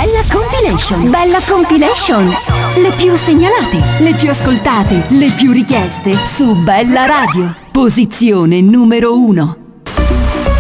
Bella Compilation. Bella Compilation. Le più segnalate, le più ascoltate, le più richieste su Bella Radio. Posizione numero 1.